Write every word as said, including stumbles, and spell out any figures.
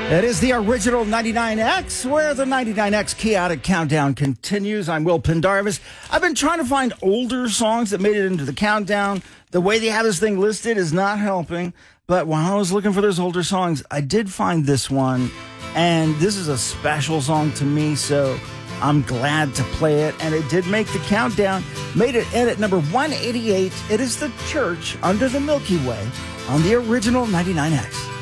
It is the original ninety-nine X, where the ninety-nine X Chaotic Countdown continues. I'm Will Pendarvis. I've been trying to find older songs that made it into the countdown. The way they have this thing listed is not helping. But while I was looking for those older songs, I did find this one. And this is a special song to me, so I'm glad to play it. And it did make the countdown. Made it in at number one eighty-eight. It is The Church Under the Milky Way on the original ninety-nine X.